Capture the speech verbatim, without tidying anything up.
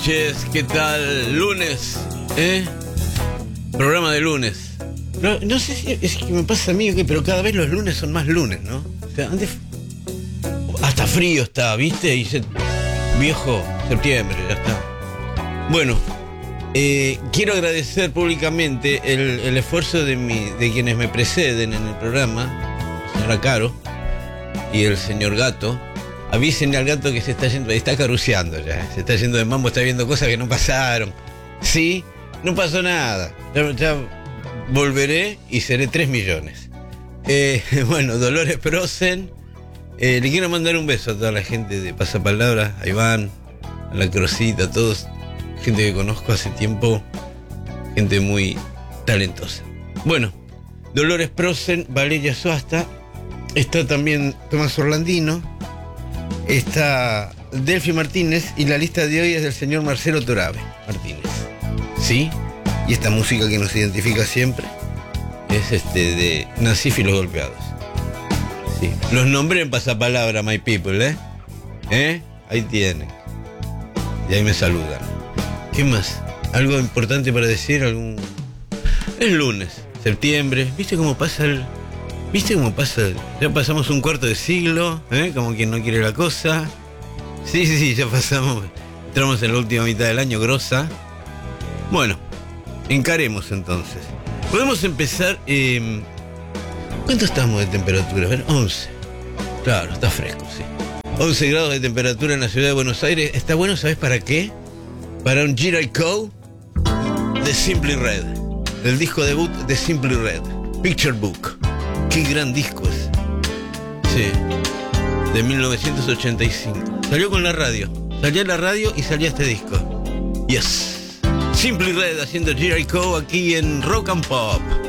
noches, ¿qué tal? Lunes, ¿eh? Programa de lunes. No, no sé si es que me pasa a mí o qué, pero cada vez los lunes son más lunes, ¿no? O sea, antes hasta frío está, ¿viste? Y se... viejo, septiembre, ya está. Bueno, eh, quiero agradecer públicamente el, el esfuerzo de, mi, de quienes me preceden en el programa, la señora Caro y el señor Gato. Avísenle al gato que se está yendo, está caruceando ya, se está yendo de mambo, está viendo cosas que no pasaron. Sí, no pasó nada. Ya, ya volveré y seré tres millones. Eh, bueno, Dolores Prosen, eh, le quiero mandar un beso a toda la gente de Pasapalabra, a Iván, a la Crosita, a todos, gente que conozco hace tiempo, gente muy talentosa. Bueno, Dolores Prosen, Valeria Suasta, está también Tomás Orlandino, está Delphi Martínez y la lista de hoy es del señor Marcelo Torabe Martínez. ¿Sí? Y esta música que nos identifica siempre es este de Nasif y los Golpeados. Sí. Los nombré en Pasapalabra, my people, ¿eh? ¿Eh? Ahí tienen. Y ahí me saludan. ¿Qué más? ¿Algo importante para decir? ¿Algún...? Es lunes, septiembre. ¿Viste cómo pasa el...? ¿Viste cómo pasa? Ya pasamos un cuarto de siglo, ¿eh? Como quien no quiere la cosa. Sí, sí, sí, ya pasamos. Entramos en la última mitad del año, grosa. Bueno, encaremos entonces. Podemos empezar... Eh, ¿Cuánto estamos de temperatura? A ver, once. Claro, está fresco, sí. once grados de temperatura en la ciudad de Buenos Aires. Está bueno, ¿sabes para qué? Para un G I Co. de Simply Red. El disco debut de Simply Red. Picture Book. Qué gran disco es. Sí. De mil novecientos ochenta y cinco. Salió con la radio. Salía la radio y salía este disco. Yes. Simply Red haciendo G I Co aquí en Rock and Pop.